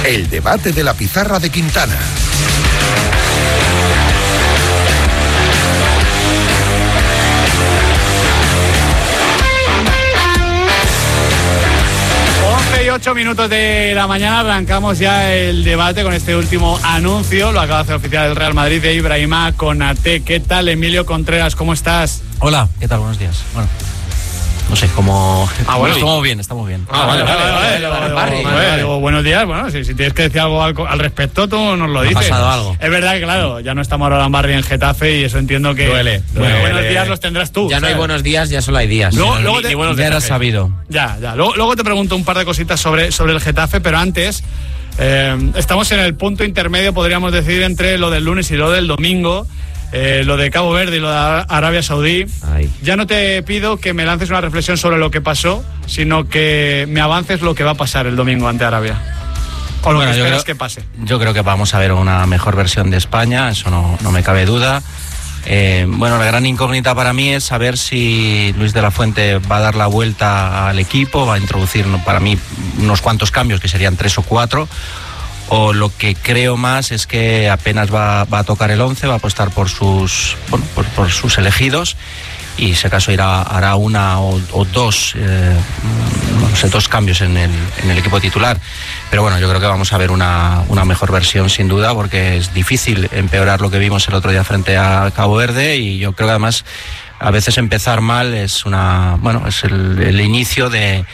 El debate de la pizarra de Quintana. Y 8 minutos de la mañana arrancamos ya el debate con este último anuncio. Lo acaba de hacer oficial el Real Madrid de Ibrahima Konaté. ¿Qué tal, Emilio Contreras? ¿Cómo estás? Hola, ¿qué tal? Buenos días. Bueno, no sé cómo... bueno, estamos bien. Vale. Buenos días. Bueno, si tienes que decir algo al respecto, tú nos lo dices. ¿Ha pasado algo? Es verdad que, claro, ya no estamos ahora en Barry en Getafe y eso entiendo que... Duele. Buenos días los tendrás tú. Ya no hay buenos días, ya solo hay días. Luego Ya era sabido. Ya. Luego te pregunto un par de cositas sobre el Getafe, pero antes... estamos en el punto intermedio, podríamos decir, entre lo del lunes y lo del domingo. Lo de Cabo Verde y lo de Arabia Saudí. Ya no te pido que me lances una reflexión sobre lo que pasó, sino que me avances lo que va a pasar el domingo ante Arabia. O lo que esperas que pase. Yo creo que vamos a ver una mejor versión de España, eso no me cabe duda. La gran incógnita para mí es saber si Luis de la Fuente va a dar la vuelta al equipo, va a introducir para mí unos cuantos cambios, que serían 3 o 4. O lo que creo más es que apenas va a tocar el 11, va a apostar por sus elegidos y si acaso hará una o dos, dos cambios en el equipo titular. Pero bueno, yo creo que vamos a ver una mejor versión sin duda, porque es difícil empeorar lo que vimos el otro día frente a Cabo Verde, y yo creo que además a veces empezar mal es el inicio de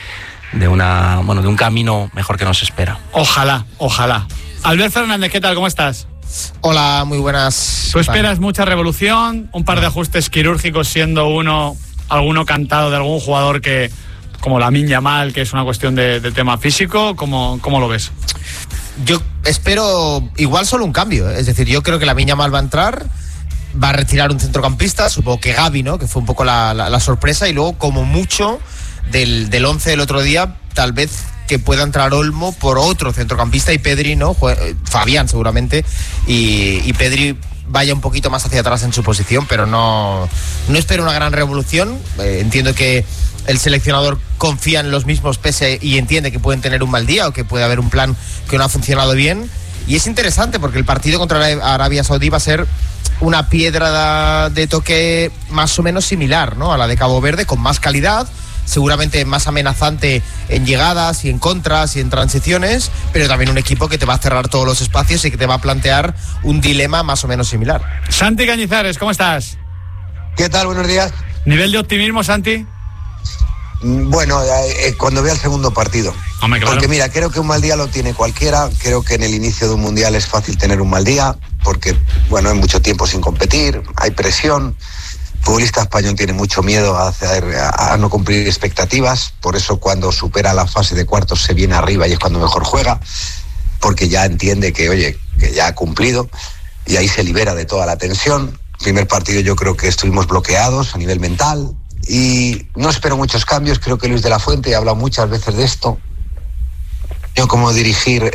un camino mejor que nos espera. Ojalá. Albert Fernández, ¿qué tal? ¿Cómo estás? Hola, muy buenas. ¿Tú esperas mucha revolución? ¿Un par de ajustes quirúrgicos, siendo alguno cantado de algún jugador que, como Lamine Yamal, que es una cuestión de tema físico? ¿Cómo lo ves? Yo espero igual solo un cambio, es decir, yo creo que Lamine Yamal va a entrar, va a retirar un centrocampista, supongo que Gavi, ¿no? Que fue un poco la sorpresa, y luego como mucho del 11 del otro día, tal vez que pueda entrar Olmo por otro centrocampista y Pedri, ¿no? Fabián seguramente, y Pedri vaya un poquito más hacia atrás en su posición, pero no espero una gran revolución. Entiendo que el seleccionador confía en los mismos pese y entiende que pueden tener un mal día o que puede haber un plan que no ha funcionado bien, y es interesante porque el partido contra Arabia Saudí va a ser una piedra de toque más o menos similar, ¿no? A la de Cabo Verde, con más calidad, seguramente más amenazante en llegadas y en contras y en transiciones, pero también un equipo que te va a cerrar todos los espacios y que te va a plantear un dilema más o menos similar. Santi Cañizares, ¿cómo estás? ¿Qué tal? Buenos días. ¿Nivel de optimismo, Santi? Bueno, cuando vea el segundo partido. Hombre, claro. Porque mira, creo que un mal día lo tiene cualquiera. Creo que en el inicio de un mundial es fácil tener un mal día, porque hay mucho tiempo sin competir, hay presión. El futbolista español tiene mucho miedo a no cumplir expectativas, por eso cuando supera la fase de cuartos se viene arriba y es cuando mejor juega, porque ya entiende que ya ha cumplido, y ahí se libera de toda la tensión. Primer partido yo creo que estuvimos bloqueados a nivel mental y no espero muchos cambios. Creo que Luis de la Fuente ha hablado muchas veces de esto. Yo como dirigir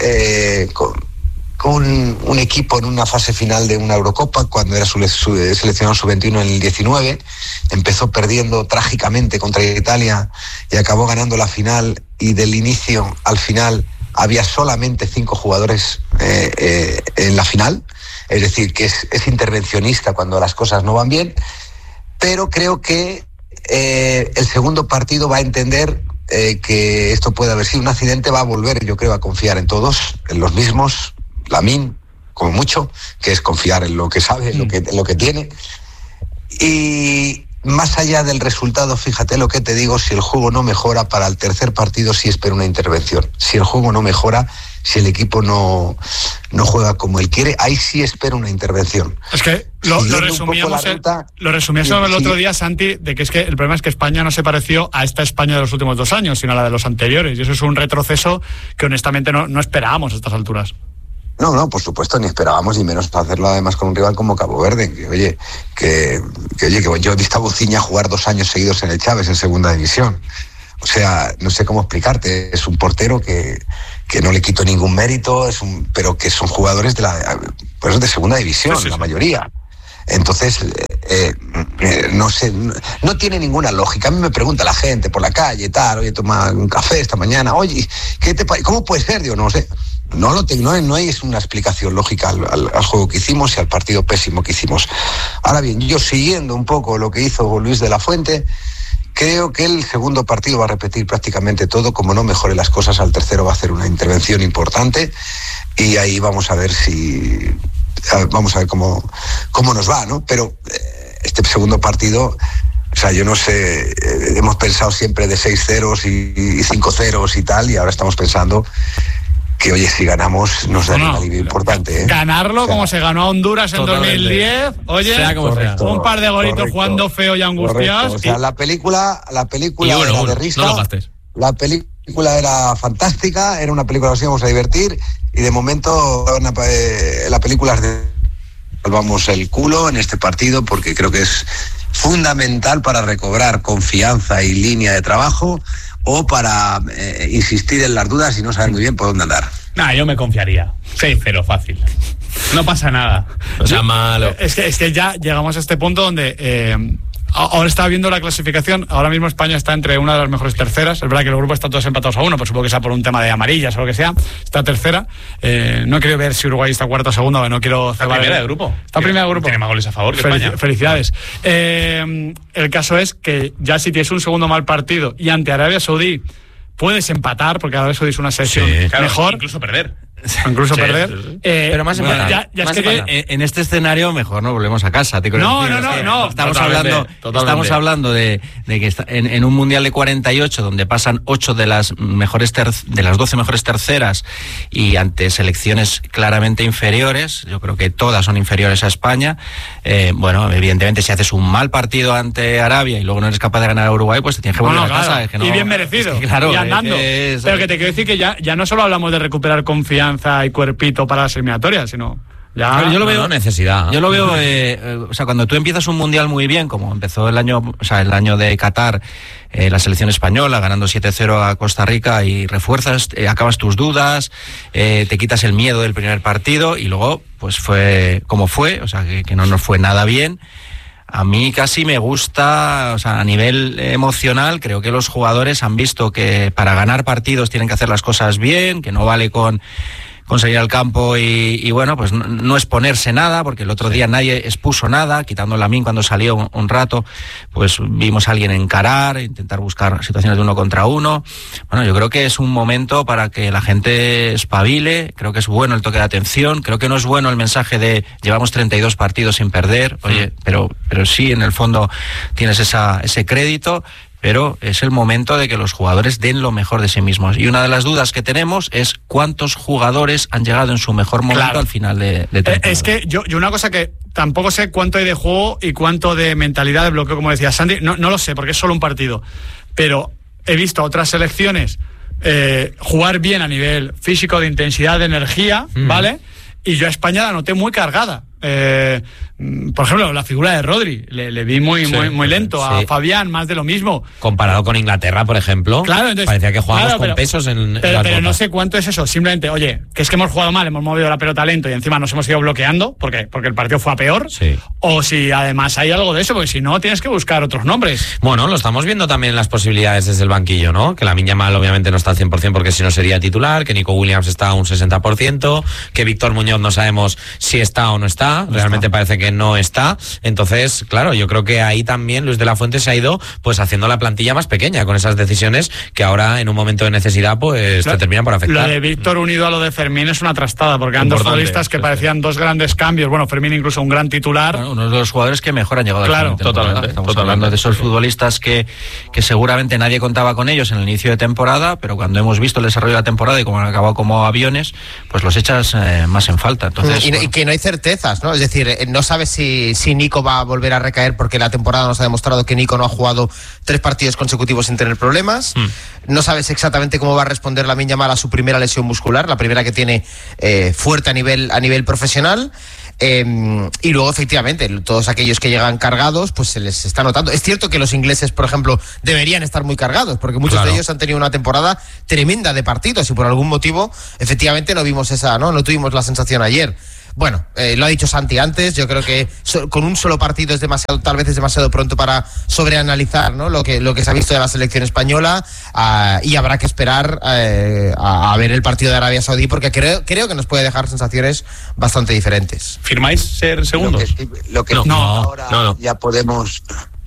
con un equipo en una fase final de una Eurocopa, cuando era seleccionado sub-21 en el 19, empezó perdiendo trágicamente contra Italia y acabó ganando la final, y del inicio al final había solamente 5 jugadores en la final, es decir, que es intervencionista cuando las cosas no van bien, pero creo que el segundo partido va a entender que esto puede haber sido un accidente, va a volver, yo creo, a confiar en todos, en los mismos, Lamine, como mucho, que es confiar en lo que sabe, en lo que tiene. Y más allá del resultado, fíjate lo que te digo, si el juego no mejora, para el tercer partido sí espero una intervención. Si el juego no mejora, si el equipo no juega como él quiere, ahí sí espero una intervención. Es que lo resumíamos el otro día, Santi, de que es que el problema es que España no se pareció a esta España de los últimos 2 años, sino a la de los anteriores, y eso es un retroceso que honestamente no esperábamos a estas alturas. No, por supuesto, ni esperábamos, y menos para hacerlo además con un rival como Cabo Verde, que yo he visto a Buciña jugar 2 años seguidos en el Chávez, en segunda división. O sea, no sé cómo explicarte, es un portero que no le quito ningún mérito, pero que son jugadores de segunda división, sí. La mayoría. Entonces, no sé, no tiene ninguna lógica. A mí me pregunta la gente por la calle, oye, toma un café esta mañana, oye, ¿cómo puede ser? Digo, no sé. No hay una explicación lógica al juego que hicimos y al partido pésimo que hicimos. Ahora bien, yo siguiendo un poco lo que hizo Luis de la Fuente, creo que el segundo partido va a repetir prácticamente todo. Como no mejore las cosas, al tercero va a hacer una intervención importante y ahí vamos a ver cómo nos va, ¿no? Pero este segundo partido, o sea, yo no sé, hemos pensado siempre de 6-0 y 5-0 y tal, y ahora estamos pensando que, oye, si ganamos nos da un alivio importante. Ganarlo, o sea, como se ganó a Honduras en 2010, oye, sea como correcto, un par de golitos jugando feo y angustiados. O sea, la película era de risa, no lo gastes. La película era fantástica, era una película que nos íbamos a divertir, y de momento la película es de salvamos el culo en este partido, porque creo que es fundamental para recobrar confianza y línea de trabajo, o para insistir en las dudas y no saber muy bien por dónde andar. Yo me confiaría. 6-0 fácil. No pasa nada. O sea, malo. Es que ya llegamos a este punto donde ahora estaba viendo la clasificación. Ahora mismo España está entre una de las mejores terceras. Es verdad que el grupo está todos empatados a 1, pero supongo que sea por un tema de amarillas o lo que sea. Está tercera. No quiero ver si Uruguay está cuarta o segunda, no quiero cerrar. Está primera de grupo. Está primera de grupo. Tiene más goles a favor que España. Felicidades. El caso es que ya si tienes un segundo mal partido y ante Arabia Saudí puedes empatar, porque Arabia Saudí es una sesión mejor. Incluso perder. Pero más en este escenario mejor no volvemos a casa. No. Estamos hablando de que en un mundial de 48 donde pasan 8 de las 12 mejores terceras y ante selecciones claramente inferiores, yo creo que todas son inferiores a España. Bueno, evidentemente si haces un mal partido ante Arabia y luego no eres capaz de ganar a Uruguay, pues te tienes que volver a casa. Es que y bien merecido. Claro, y andando. Pero que te quiero decir que ya no solo hablamos de recuperar confianza y cuerpito para las eliminatorias, sino ya yo lo veo necesidad. Yo lo veo, o sea, cuando tú empiezas un mundial muy bien, como empezó el año de Qatar, la selección española ganando 7-0 a Costa Rica, y refuerzas, acabas tus dudas, te quitas el miedo del primer partido, y luego pues fue como fue, o sea, que no nos fue nada bien. A mí casi me gusta, o sea, a nivel emocional, creo que los jugadores han visto que para ganar partidos tienen que hacer las cosas bien, que no vale con salir al campo y bueno, pues no exponerse nada, porque el otro día nadie expuso nada, quitando Lamine cuando salió un rato, pues vimos a alguien encarar, intentar buscar situaciones de 1 contra 1. Bueno, yo creo que es un momento para que la gente espabile, creo que es bueno el toque de atención, creo que no es bueno el mensaje de llevamos 32 partidos sin perder, oye, pero sí, en el fondo tienes ese crédito, pero es el momento de que los jugadores den lo mejor de sí mismos. Y una de las dudas que tenemos es cuántos jugadores han llegado en su mejor momento al final de temporada. Es que yo una cosa que tampoco sé cuánto hay de juego y cuánto de mentalidad de bloqueo, como decía Sandy, no lo sé, porque es solo un partido. Pero he visto a otras selecciones jugar bien a nivel físico, de intensidad, de energía, ¿vale? Y yo a España la noté muy cargada. Por ejemplo, la figura de Rodri, le vi muy lento. A Fabián, más de lo mismo. Comparado con Inglaterra, por ejemplo, claro, entonces, parecía que jugábamos con pesos en pero no sé cuánto es eso. Simplemente, oye, que es que hemos jugado mal, hemos movido la pelota lento y encima nos hemos ido bloqueando porque el partido fue a peor. Sí. O si además hay algo de eso, porque si no tienes que buscar otros nombres. Bueno, lo estamos viendo también las posibilidades desde el banquillo, ¿no? Que Lamine Yamal obviamente no está al 100% porque si no sería titular, que Nico Williams está a un 60%, que Víctor Muñoz no sabemos si está o no está, realmente parece que no está. Entonces, claro, yo creo que ahí también Luis de la Fuente se ha ido pues haciendo la plantilla más pequeña con esas decisiones que ahora en un momento de necesidad pues te terminan por afectar. Lo de Víctor unido a lo de Fermín es una trastada, porque eran dos futbolistas que parecían dos grandes cambios. Bueno, Fermín incluso un gran titular. Bueno, uno de los jugadores que mejor han llegado claro, al totalmente. Estamos hablando de esos futbolistas que seguramente nadie contaba con ellos en el inicio de temporada, pero cuando hemos visto el desarrollo de la temporada y cómo han acabado como aviones, pues los echas más en falta. Entonces, y que no hay certezas, ¿no? Es decir, no sabes si Nico va a volver a recaer, porque la temporada nos ha demostrado que Nico no ha jugado 3 partidos consecutivos sin tener problemas. No sabes exactamente cómo va a responder Lamine Yamal a su primera lesión muscular, la primera que tiene fuerte a nivel profesional. Y luego, efectivamente, todos aquellos que llegan cargados, pues se les está notando. Es cierto que los ingleses, por ejemplo, deberían estar muy cargados, porque muchos de ellos han tenido una temporada tremenda de partidos y por algún motivo, efectivamente, no tuvimos la sensación ayer. Bueno, lo ha dicho Santi antes, yo creo que con un solo partido tal vez es demasiado pronto para sobreanalizar, ¿no? lo que se ha visto de la selección española, y habrá que esperar a ver el partido de Arabia Saudí, porque creo que nos puede dejar sensaciones bastante diferentes. ¿Firmáis ser segundos? No. Ya podemos...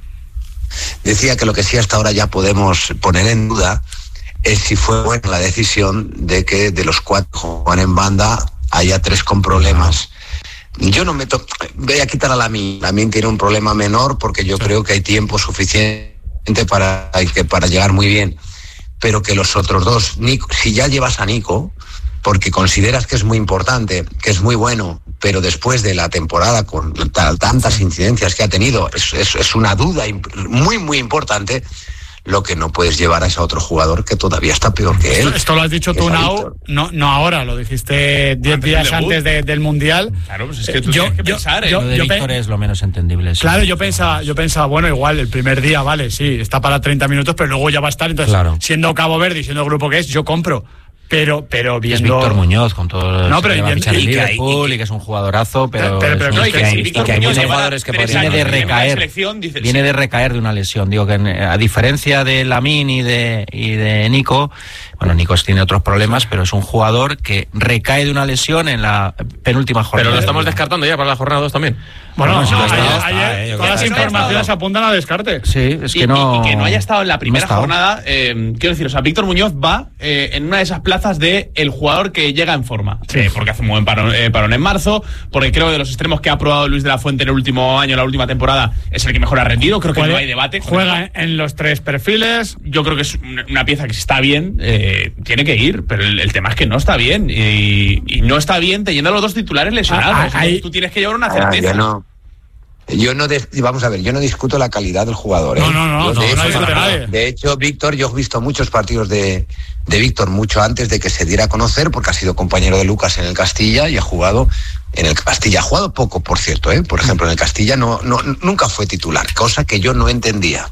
Decía que lo que sí hasta ahora ya podemos poner en duda es si fue buena la decisión de que de los 4 que juegan en banda haya 3 con problemas. Yo no voy a quitar a Lamine. Lamine tiene un problema menor porque yo creo que hay tiempo suficiente para llegar muy bien. Pero que los otros 2, Nico, si ya llevas a Nico, porque consideras que es muy importante, que es muy bueno, pero después de la temporada con tantas incidencias que ha tenido, es una duda muy, muy importante. Lo que no puedes llevar a ese otro jugador que todavía está peor que él. Esto lo has dicho tú, Nao, no ahora, lo dijiste 10 días antes del Mundial. Claro, pues es que tú tienes que pensar. Lo de Víctor es lo menos entendible. Sí. Claro, yo pensaba, bueno, igual el primer día, vale, sí, está para 30 minutos, pero luego ya va a estar. Entonces, siendo Cabo Verde y siendo el grupo que es, yo compro. Pero viendo... Es Víctor Muñoz, con todo no, pero el Liverpool y que es un jugadorazo, pero hay muchos jugadores que viene de recaer de una lesión. Digo que a diferencia de Lamine y de Nico, bueno, Nico tiene otros problemas, pero es un jugador que recae de una lesión en la penúltima jornada. Pero lo estamos descartando ya para la jornada 2 también. Bueno, ayer todas las informaciones apuntan a descarte. Sí, es que y que no haya estado en la primera jornada, quiero decir, o sea, Víctor Muñoz va en una de esas plazas de el jugador que llega en forma, porque hace un buen parón en marzo, porque creo que de los extremos que ha probado Luis de la Fuente en el último año, la última temporada, es el que mejor ha rendido, creo que no hay debate. Juega en los 3 perfiles. Yo creo que es una pieza que si está bien, tiene que ir, pero el tema es que no está bien, y no está bien teniendo a los 2 titulares lesionados. Tú tienes que llevar una certeza. Vamos a ver, yo no discuto la calidad del jugador. No discute nadie. De hecho, Víctor, yo he visto muchos partidos de Víctor mucho antes de que se diera a conocer, porque ha sido compañero de Lucas en el Castilla y ha jugado en el Castilla. Ha jugado poco, por cierto, Por ejemplo, en el Castilla nunca fue titular, cosa que yo no entendía.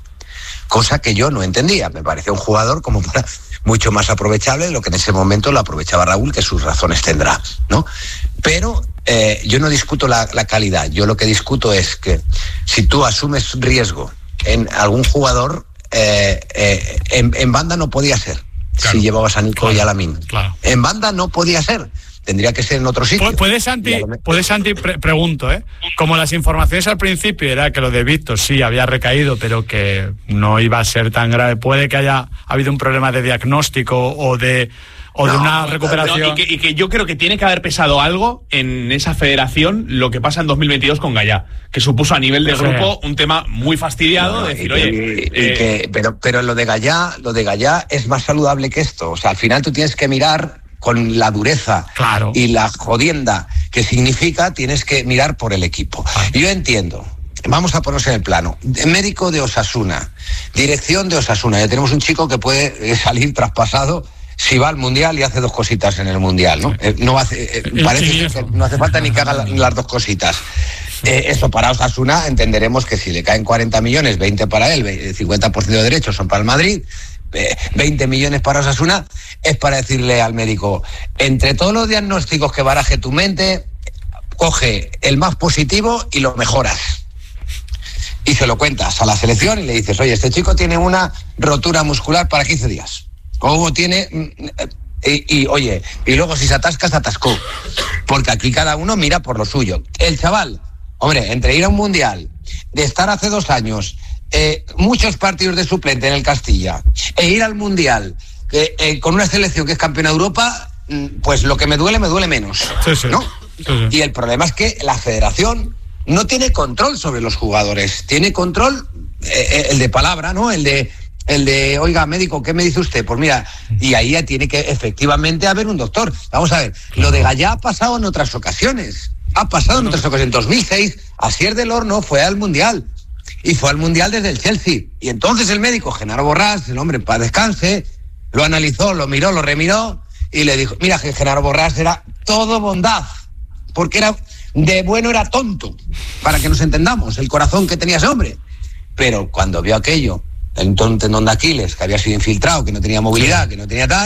Me parecía un jugador como para mucho más aprovechable de lo que en ese momento lo aprovechaba Raúl, que sus razones tendrá, ¿no? Pero yo no discuto la calidad. Yo lo que discuto es que si tú asumes riesgo en algún jugador, en banda no podía ser. Claro, si llevabas a Nico y a Lamine. Claro. En banda no podía ser. Tendría que ser en otro sitio. ¿Puede Santi, pregunto, como las informaciones al principio era que lo de Víctor sí había recaído, pero que no iba a ser tan grave, puede que haya habido un problema de diagnóstico o de una recuperación? Y que yo creo que tiene que haber pesado algo en esa federación lo que pasa en 2022 con Gallá, que supuso a nivel de grupo un tema muy fastidiado, de decir, pero lo de Gallá es más saludable que esto. O sea, al final tú tienes que mirar con la dureza y la jodienda que significa, tienes que mirar por el equipo. Yo entiendo. Vamos a ponernos en el plano. Médico de Osasuna, dirección de Osasuna. Ya tenemos un chico que puede salir traspasado si va al Mundial y hace 2 cositas en el Mundial, ¿no? Parece que no hace falta ni que haga las 2 cositas. Eso para Osasuna entenderemos que si le caen 40 millones, 20 para él, 50% de derechos son para el Madrid, 20 millones para Osasuna, es para decirle al médico, entre todos los diagnósticos que baraje tu mente, coge el más positivo y lo mejoras. Y se lo cuentas a la selección y le dices, oye, este chico tiene una rotura muscular para 15 días. O tiene... Y luego si se atasca, se atascó. Porque aquí cada uno mira por lo suyo. El chaval, hombre, entre ir a un Mundial, de estar hace 2 años... muchos partidos de suplente en el Castilla e ir al Mundial con una selección que es campeona de Europa, pues lo que me duele menos, ¿no? Sí. Y el problema es que la federación no tiene control sobre los jugadores, tiene control el de palabra, ¿no? El de oiga, médico, ¿qué me dice usted? Pues mira, y ahí ya tiene que efectivamente haber un doctor. Vamos a ver, lo de Gallá ha pasado en otras ocasiones. En 2006, Asier del Horno fue al Mundial. Y fue al Mundial desde el Chelsea. Y entonces el médico, Genaro Borrás, el hombre para descanse, lo analizó, lo miró, lo remiró y le dijo, mira, que Genaro Borrás era todo bondad, porque era de bueno, era tonto, para que nos entendamos, el corazón que tenía ese hombre. Pero cuando vio aquello, el tendón de Aquiles, que había sido infiltrado, que no tenía movilidad, que no tenía tal,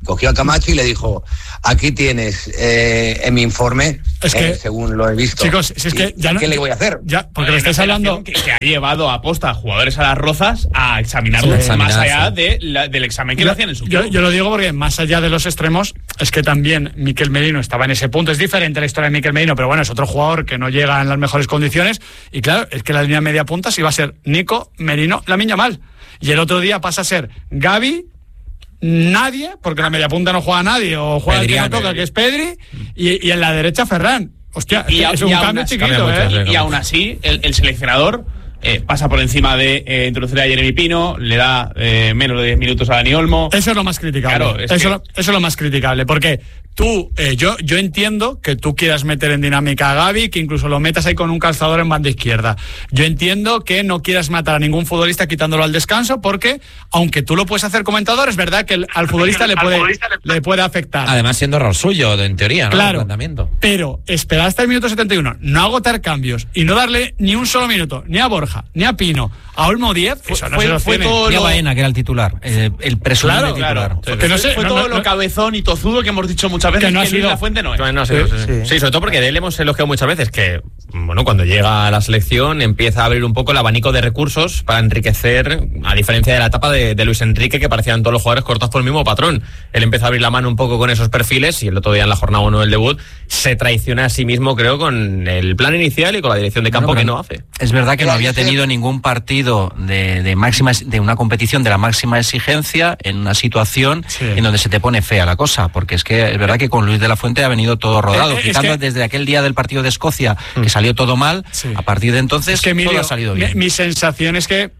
Cogió a Camacho y le dijo, aquí tienes en mi informe, según lo he visto. Chicos, si es que ya ¿qué le voy a hacer? Ya, porque lo estáis hablando... Que ha llevado a posta a jugadores a las Rozas a examinarlo más allá del examen que le hacían en su club. Yo lo digo porque más allá de los extremos, es que también Miquel Merino estaba en ese punto. Es diferente la historia de Miquel Merino, pero bueno, es otro jugador que no llega en las mejores condiciones. Y claro, es que la línea media punta sí va a ser Nico, Merino, Lamine Yamal. Y el otro día pasa a ser Gavi, nadie, porque en la media punta no juega nadie, o juega el que no toca, que es Pedri, y en la derecha Ferran. Hostia, es un cambio chiquito, Y aún así, el seleccionador pasa por encima de introducir a Jeremy Pino, le da menos de 10 minutos a Dani Olmo. Eso es lo más criticable. Claro, eso es lo más criticable, porque tú, yo entiendo que tú quieras meter en dinámica a Gavi, que incluso lo metas ahí con un calzador en banda izquierda. Yo entiendo que no quieras matar a ningún futbolista quitándolo al descanso, porque aunque tú lo puedes hacer comentador, es verdad que al futbolista le puede afectar. Además, siendo error suyo, en teoría, ¿no? Claro, pero esperar hasta el minuto 71, no agotar cambios y no darle ni un solo minuto, ni a Borja, ni a Pino, a Olmo 10, eso no se lo tiene. Ni a Baena, que era el titular, el presumido titular. Fue todo lo cabezón y tozudo que hemos dicho muchas veces, que Luis de la Fuente no es. Sí, sobre todo porque de él hemos elogiado muchas veces que, bueno, cuando llega a la selección empieza a abrir un poco el abanico de recursos para enriquecer, a diferencia de la etapa de Luis Enrique, que parecían todos los jugadores cortados por el mismo patrón. Él empieza a abrir la mano un poco con esos perfiles y el otro día en la jornada 1 del debut se traiciona a sí mismo, creo, con el plan inicial y con la dirección de campo que no hace. Es verdad que no había tenido ningún partido de una competición de la máxima exigencia en una situación en donde se te pone fea la cosa, porque es que es verdad que con Luis de la Fuente ha venido todo rodado, quitando desde aquel día del partido de Escocia que salió todo mal, a partir de entonces Emilio, todo ha salido bien. Mi sensación es que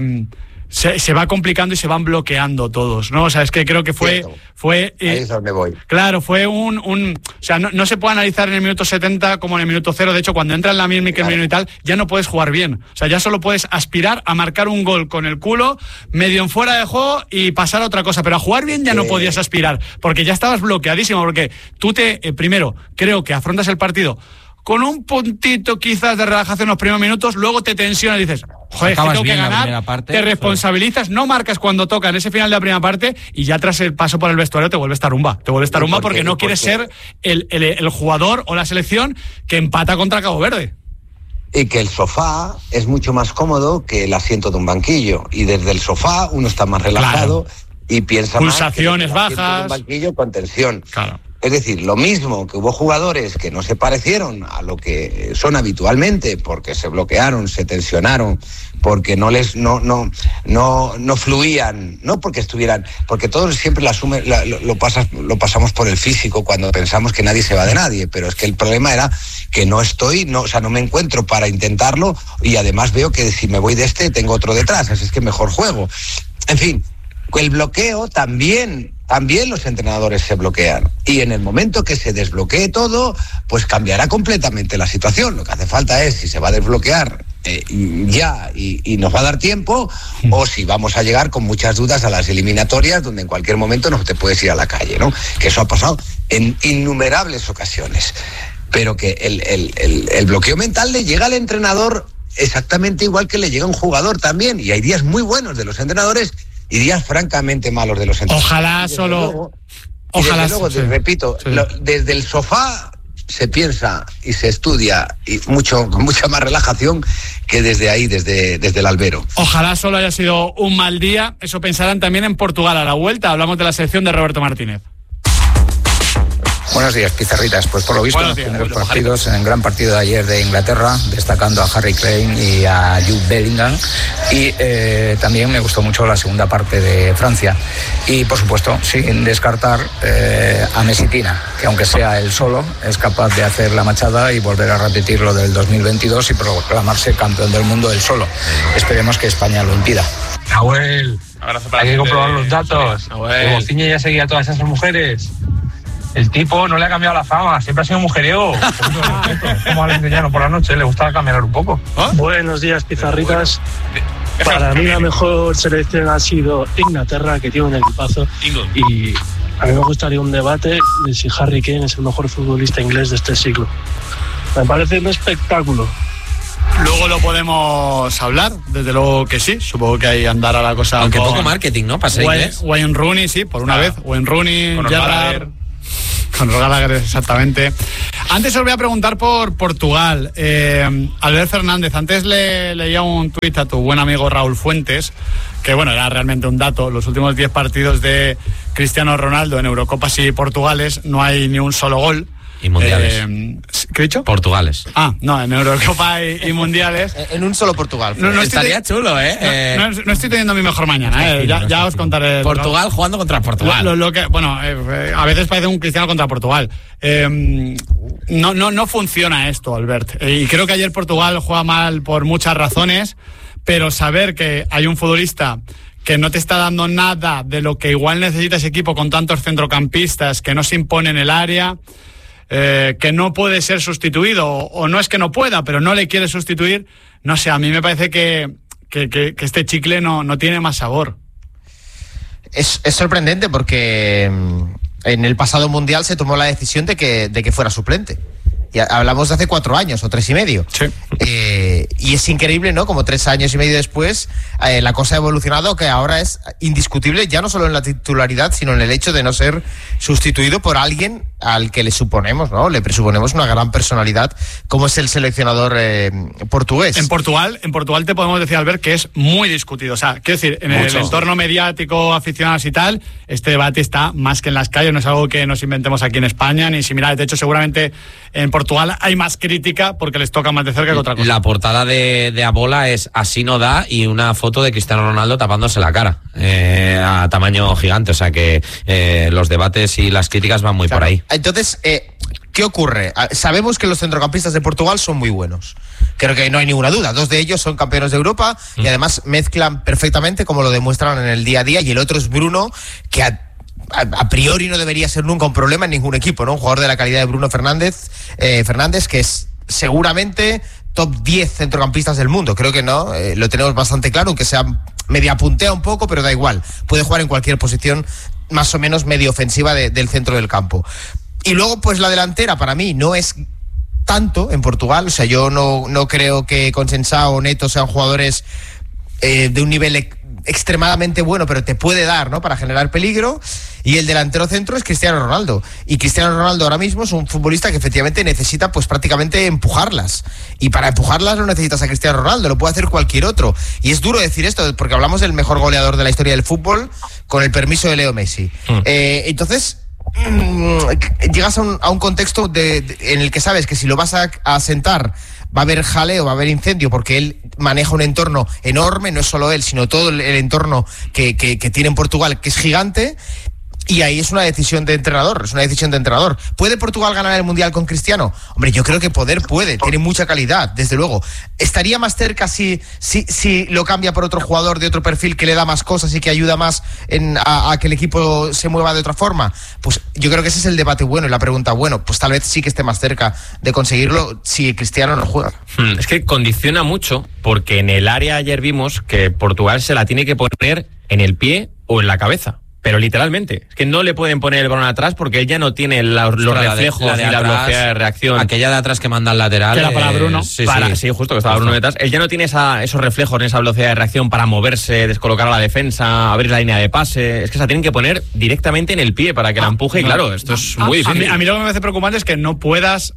se va complicando y se van bloqueando todos, ¿no? O sea, es que creo que fue ahí es donde voy. Claro, fue o sea, no se puede analizar en el minuto 70 como en el minuto 0. De hecho, cuando entra en la Miquel Merino y tal, ya no puedes jugar bien. O sea, ya solo puedes aspirar a marcar un gol con el culo, medio en fuera de juego y pasar a otra cosa. Pero a jugar bien ya no podías aspirar, porque ya estabas bloqueadísimo, porque tú primero, creo que afrontas el partido con un puntito quizás de relajación en los primeros minutos, luego te tensionas y dices, joder, que tengo que ganar, te responsabilizas, no marcas cuando toca en ese final de la primera parte y ya tras el paso por el vestuario te vuelves tarumba. Porque no quieres ser el jugador o la selección que empata contra Cabo Verde. Y que el sofá es mucho más cómodo que el asiento de un banquillo. Y desde el sofá uno está más relajado y piensa pulsaciones más que bajas. un banquillo con tensión. Claro. Es decir, lo mismo que hubo jugadores que no se parecieron a lo que son habitualmente, porque se bloquearon, se tensionaron, porque no fluían, no porque estuvieran, porque todos siempre lo pasamos por el físico cuando pensamos que nadie se va de nadie, pero es que el problema era que no me encuentro para intentarlo y además veo que si me voy de tengo otro detrás, así es que mejor juego. En fin, el bloqueo también los entrenadores se bloquean y en el momento que se desbloquee todo, pues cambiará completamente la situación. Lo que hace falta es si se va a desbloquear y nos va a dar tiempo o si vamos a llegar con muchas dudas a las eliminatorias donde en cualquier momento no te puedes ir a la calle, ¿no? Que eso ha pasado en innumerables ocasiones, pero que el bloqueo mental le llega al entrenador exactamente igual que le llega a un jugador también, y hay días muy buenos de los entrenadores y días francamente malos de los entrenadores. Ojalá luego, repito, desde el sofá se piensa y se estudia y con mucha más relajación que desde ahí, desde el albero. Ojalá solo haya sido un mal día. Eso pensarán también en Portugal a la vuelta. Hablamos de la selección de Roberto Martínez. Buenos días, pizarritas. Pues por lo visto, en los primeros partidos, en el gran partido de ayer de Inglaterra, destacando a Harry Kane y a Jude Bellingham. Y también me gustó mucho la segunda parte de Francia. Y por supuesto, sin descartar a Mesitina, que aunque sea él solo, es capaz de hacer la machada y volver a repetir lo del 2022 y proclamarse campeón del mundo él solo. Esperemos que España lo impida. Nahuel, hay que comprobar los datos. Como Ciñe ya seguía a todas esas mujeres. El tipo no le ha cambiado la fama, siempre ha sido mujeriego. Como al Endeñano por la noche, le gustaba cambiar un poco. Buenos días, pizarritas. Para mí la mejor selección ha sido Inglaterra, que tiene un equipazo. Y a mí me gustaría un debate de si Harry Kane es el mejor futbolista inglés de este siglo. Me parece un espectáculo. Luego lo podemos hablar, desde luego que sí. Supongo que ahí andará la cosa. Aunque poco marketing, ¿no? Para ser inglés. Wayne Rooney, sí, por una vez. Wayne Rooney, Gerrard. Con Gallagher, exactamente. Antes os voy a preguntar por Portugal. Albert Fernández, antes leía un tuit a tu buen amigo Raúl Fuentes, que bueno, era realmente un dato. Los últimos 10 partidos de Cristiano Ronaldo en Eurocopas y Portugales no hay ni un solo gol. Y mundiales. ¿Qué he dicho? Portugales. No, en Eurocopa y mundiales. En un solo Portugal. No estaría chulo, ¿eh? No estoy teniendo mi mejor mañana, ya os contaré. Portugal jugando contra Portugal. A veces parece un Cristiano contra Portugal. No funciona esto, Albert. Y creo que ayer Portugal juega mal por muchas razones, pero saber que hay un futbolista que no te está dando nada de lo que igual necesita ese equipo con tantos centrocampistas, que no se impone en el área, que no puede ser sustituido, o no es que no pueda, pero no le quiere sustituir, no sé, a mí me parece que este chicle no tiene más sabor. Es sorprendente porque en el pasado mundial se tomó la decisión de que fuera suplente. Y hablamos de hace 4 años o 3 y medio. Sí. Y es increíble, ¿no? Como 3 años y medio después, la cosa ha evolucionado, que ahora es indiscutible, ya no solo en la titularidad, sino en el hecho de no ser sustituido por alguien al que le suponemos, ¿no? Le presuponemos una gran personalidad, como es el seleccionador portugués. En Portugal te podemos decir, Albert, que es muy discutido. O sea, quiero decir, en el entorno mediático, aficionados y tal, este debate está más que en las calles, no es algo que nos inventemos aquí en España, ni similar. De hecho, seguramente en Portugal hay más crítica porque les toca más de cerca que otra cosa. La portada de Abola es Así no da, y una foto de Cristiano Ronaldo tapándose la cara a tamaño gigante. O sea que los debates y las críticas van muy por ahí. Entonces, ¿qué ocurre? Sabemos que los centrocampistas de Portugal son muy buenos. Creo que no hay ninguna duda. 2 de ellos son campeones de Europa y además mezclan perfectamente, como lo demuestran en el día a día. Y el otro es Bruno, que a priori no debería ser nunca un problema en ningún equipo, ¿no? Un jugador de la calidad de Bruno Fernández, que es seguramente top 10 centrocampistas del mundo. Creo que no, lo tenemos bastante claro, aunque sea media puntea un poco, pero da igual. Puede jugar en cualquier posición más o menos medio ofensiva del centro del campo. Y luego, pues la delantera para mí no es tanto en Portugal. O sea, yo no creo que Conceição o Neto sean jugadores de un nivel extremadamente bueno, pero te puede dar, ¿no?, para generar peligro. Y el delantero centro es Cristiano Ronaldo. Y Cristiano Ronaldo ahora mismo es un futbolista que efectivamente necesita, pues prácticamente empujarlas. Y para empujarlas no necesitas a Cristiano Ronaldo, lo puede hacer cualquier otro. Y es duro decir esto, porque hablamos del mejor goleador de la historia del fútbol, con el permiso de Leo Messi. Entonces, llegas a un contexto en el que sabes que si lo vas a sentar va a haber jaleo, va a haber incendio, porque él maneja un entorno enorme, no es solo él, sino todo el entorno que tiene en Portugal, que es gigante. Y ahí es una decisión de entrenador, ¿Puede Portugal ganar el Mundial con Cristiano? Hombre, yo creo que puede, tiene mucha calidad, desde luego. ¿Estaría más cerca si lo cambia por otro jugador de otro perfil que le da más cosas y que ayuda más a que el equipo se mueva de otra forma? Pues yo creo que ese es el debate bueno y la pregunta, bueno, pues tal vez sí que esté más cerca de conseguirlo si Cristiano no juega. Es que condiciona mucho, porque en el área ayer vimos que Portugal se la tiene que poner en el pie o en la cabeza. Pero literalmente, es que no le pueden poner el balón atrás porque él ya no tiene los reflejos y la velocidad de reacción. Aquella de atrás que manda al lateral. Que era para Bruno. Sí, justo, que estaba Bruno detrás. Él ya no tiene esos reflejos ni esa velocidad de reacción para moverse, descolocar a la defensa, abrir la línea de pase. Es que se la tienen que poner directamente en el pie para que la empuje. Y claro, esto es muy difícil. A mí lo que me parece preocupante es que no puedas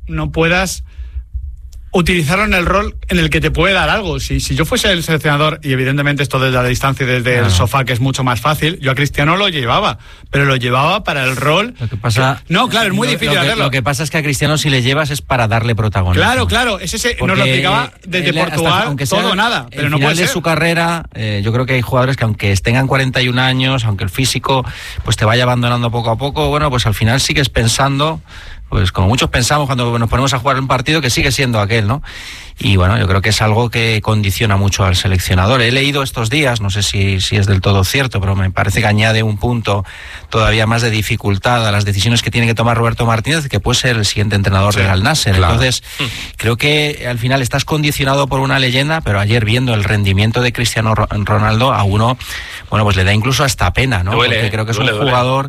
utilizarlo en el rol en el que te puede dar algo. Si yo fuese el seleccionador, y evidentemente esto desde la distancia y desde el sofá, que es mucho más fácil, yo a Cristiano lo llevaba, pero lo llevaba para el rol. Lo que pasa, es muy difícil hacerlo. Lo que pasa es que a Cristiano, si le llevas, es para darle protagonismo. Claro, es ese, nos lo explicaba desde Portugal, aunque todo o nada, pero no puede ser. De su carrera, yo creo que hay jugadores que aunque tengan 41 años, aunque el físico pues te vaya abandonando poco a poco, bueno, pues al final sigues pensando, pues como muchos pensamos cuando nos ponemos a jugar un partido, que sigue siendo aquel, ¿no? Y bueno, yo creo que es algo que condiciona mucho al seleccionador. He leído estos días, no sé si es del todo cierto, pero me parece que añade un punto todavía más de dificultad a las decisiones que tiene que tomar Roberto Martínez, que puede ser el siguiente entrenador del Al Nassr. Claro. Entonces, creo que al final estás condicionado por una leyenda, pero ayer viendo el rendimiento de Cristiano Ronaldo, a uno, bueno, pues le da incluso hasta pena, ¿no? Porque creo que es un jugador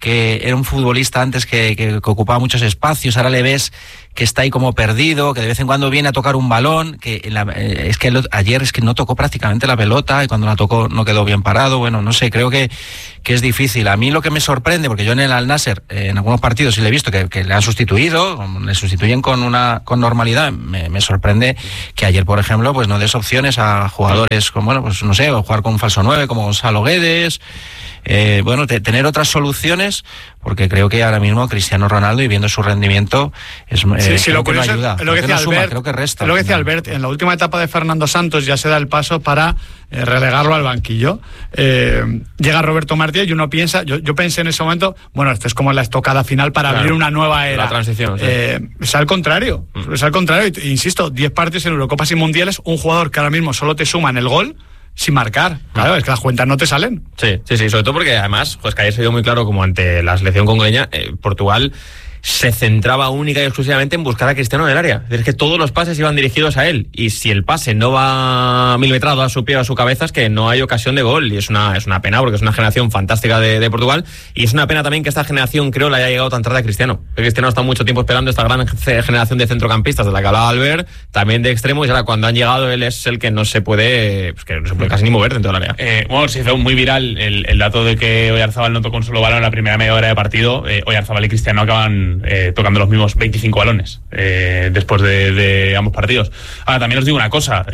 que era un futbolista antes que ocupaba muchos espacios, ahora le ves que está ahí como perdido, que de vez en cuando viene a tocar un balón, ayer es que no tocó prácticamente la pelota y cuando la tocó no quedó bien parado. Bueno, no sé, creo que es difícil. A mí lo que me sorprende, porque yo en el Al-Nassr en algunos partidos sí le he visto que le han sustituido, le sustituyen con normalidad. Me sorprende que ayer, por ejemplo, pues no des opciones a jugadores como, bueno, pues no sé, o jugar con un falso 9 como Gonzalo Guedes. Tener otras soluciones, porque creo que ahora mismo Cristiano Ronaldo, y viendo su rendimiento, lo curioso no ayuda. Es lo que decía Albert, creo que resta. Es lo que decía Albert, en la última etapa de Fernando Santos ya se da el paso para relegarlo al banquillo. Llega Roberto Martínez y uno piensa, yo pensé en ese momento, bueno, esto es como la estocada final para abrir una nueva era. La transición, sí. Es al contrario, insisto, 10 partidos en Eurocopas y Mundiales, un jugador que ahora mismo solo te suma en el gol, sin marcar. Claro, es que las cuentas no te salen. Sí, sobre todo porque además, pues que ayer se dio muy claro como ante la selección congoleña, Portugal se centraba única y exclusivamente en buscar a Cristiano en el área. Es decir, que todos los pases iban dirigidos a él. Y si el pase no va milimetrado a su pie o a su cabeza, es que no hay ocasión de gol. Y es una pena, porque es una generación fantástica de Portugal. Y es una pena también que esta generación, creo, le haya llegado tan tarde a Cristiano. Porque Cristiano ha estado mucho tiempo esperando esta gran generación de centrocampistas de la que hablaba Albert, también de extremos, y ahora cuando han llegado él es el que no se puede casi ni mover dentro del área. Bueno, se hizo muy viral el dato de que Oyarzabal no tocó un solo balón en la primera media hora de partido. Oyarzabal y Cristiano acaban tocando los mismos 25 balones después de ambos partidos. Ahora, también os digo una cosa,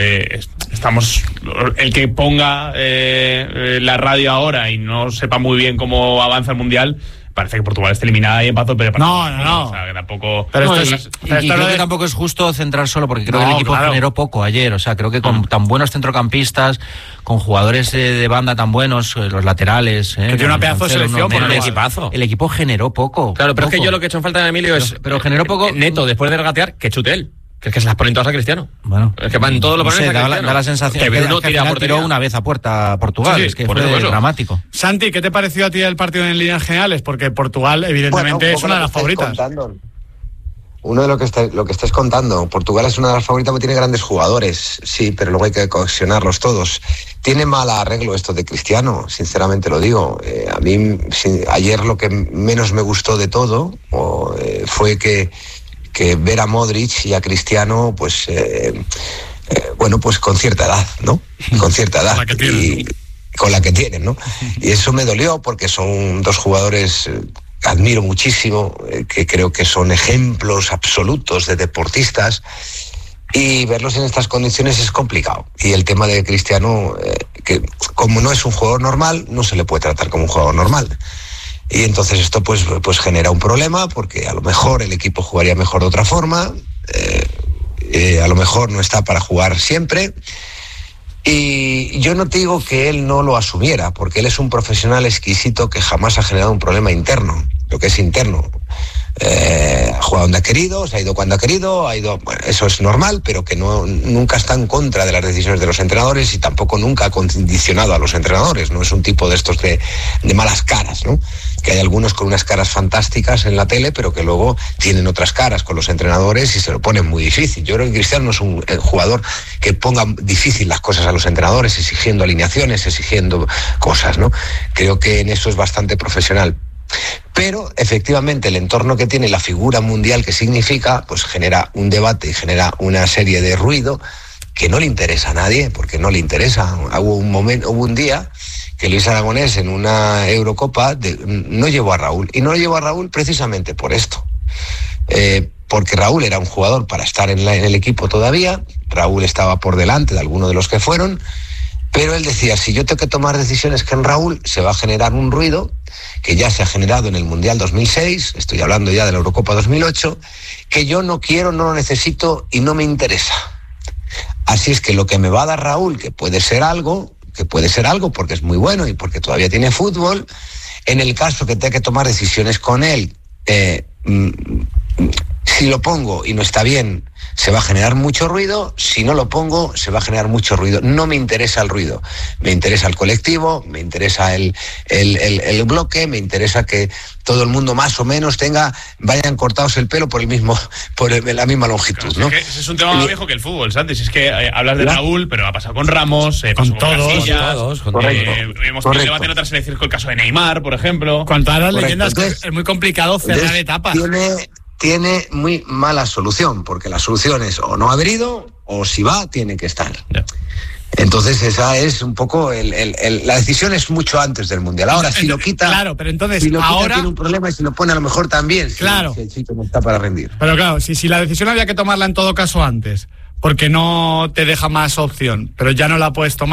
el que ponga la radio ahora y no sepa muy bien cómo avanza el Mundial, parece que Portugal está eliminada y empató, pero no. O sea, que tampoco. Pero creo que tampoco es justo centrar solo, porque creo que el equipo generó poco ayer. O sea, creo que con tan buenos centrocampistas, con jugadores de banda tan buenos, los laterales. Que tiene una pedazo de selección por el equipazo. El equipo generó poco. Claro, pero es que yo lo que he hecho en falta de Emilio pero generó poco. Neto, después de regatear, que chute él. Que es que se las ponen todas a Cristiano. Bueno, es que van todos los balones a Cristiano. Da la sensación que Bruno tiró una vez a puerta a Portugal. Sí, es que fue dramático. Santi, ¿qué te pareció a ti el partido en líneas generales? Porque Portugal, evidentemente, es una de las favoritas. Uno de lo que estáis contando, Portugal es una de las favoritas porque tiene grandes jugadores, sí, pero luego hay que cohesionarlos todos. Tiene mal arreglo esto de Cristiano, sinceramente lo digo. A mí, ayer lo que menos me gustó de todo fue que ver a Modric y a Cristiano, pues con cierta edad, ¿no? Con cierta edad. Con la que tienen, ¿no? Y eso me dolió porque son dos jugadores que admiro muchísimo, que creo que son ejemplos absolutos de deportistas, y verlos en estas condiciones es complicado. Y el tema de Cristiano, que como no es un jugador normal, no se le puede tratar como un jugador normal. Y entonces esto pues genera un problema, porque a lo mejor el equipo jugaría mejor de otra forma, a lo mejor no está para jugar siempre. Y yo no te digo que él no lo asumiera, porque él es un profesional exquisito que jamás ha generado un problema interno, lo que es interno. Ha jugado donde ha querido, se ha ido cuando ha querido, bueno, eso es normal, pero que nunca está en contra de las decisiones de los entrenadores y tampoco nunca ha condicionado a los entrenadores. No es un tipo de estos de malas caras, ¿no? Que hay algunos con unas caras fantásticas en la tele, pero que luego tienen otras caras con los entrenadores y se lo ponen muy difícil. Yo creo que Cristiano no es un jugador que ponga difícil las cosas a los entrenadores, exigiendo alineaciones, exigiendo cosas, ¿no? Creo que en eso es bastante profesional. Pero efectivamente el entorno que tiene, la figura mundial que significa, pues genera un debate y genera una serie de ruido que no le interesa a nadie, porque no le interesa. Hubo un día que Luis Aragonés en una Eurocopa no llevó a Raúl, y no lo llevó a Raúl precisamente por esto, porque Raúl era un jugador para estar en el equipo todavía. Raúl estaba por delante de alguno de los que fueron, pero él decía, si yo tengo que tomar decisiones que en Raúl, se va a generar un ruido que ya se ha generado en el Mundial 2006, estoy hablando ya de la Eurocopa 2008, que yo no quiero, no lo necesito y no me interesa. Así es que lo que me va a dar Raúl, que puede ser algo porque es muy bueno y porque todavía tiene fútbol, en el caso que tenga que tomar decisiones con él, Si lo pongo y no está bien, se va a generar mucho ruido. Si no lo pongo, se va a generar mucho ruido. No me interesa el ruido. Me interesa el colectivo, me interesa el bloque, me interesa que todo el mundo más o menos vayan cortados el pelo por la misma longitud, ¿no? Es que es un tema más viejo que el fútbol, Santi. Es que hablas de Raúl, pero ha pasado con Ramos, con todos. Hemos tenido debate en otras selecciones con el caso de Neymar, por ejemplo. Cuanto a las leyendas, es muy complicado cerrar etapas. Tiene muy mala solución, porque la solución es o no haber ido, o si va, tiene que estar. Yeah. Entonces esa es un poco la decisión es mucho antes del Mundial. Ahora, si lo quita, claro, pero entonces si lo quita, ahora tiene un problema, y si lo pone a lo mejor también, claro, si el chico no está para rendir. Pero claro, si la decisión había que tomarla en todo caso antes, porque no te deja más opción, pero ya no la puedes tomar.